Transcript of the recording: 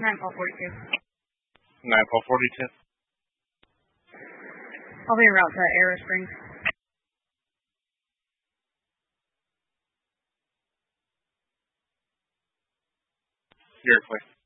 9-12-42. 9-12-42. I'll be en route to Arrow Springs. You're clear.